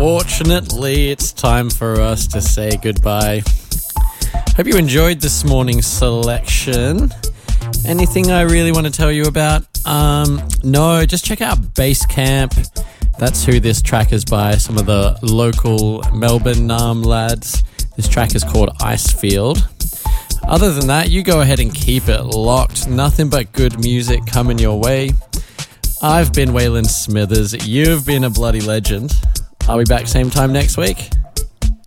unfortunately, it's time for us to say goodbye. Hope you enjoyed this morning's selection. Anything I really want to tell you about? No, just check out Basecamp. That's who this track is by, some of the local Melbourne lads. This track is called Icefield. Other than that, you go ahead and keep it locked. Nothing but good music coming your way. I've been Waylon Smithers. You've been a bloody legend. I'll be back same time next week.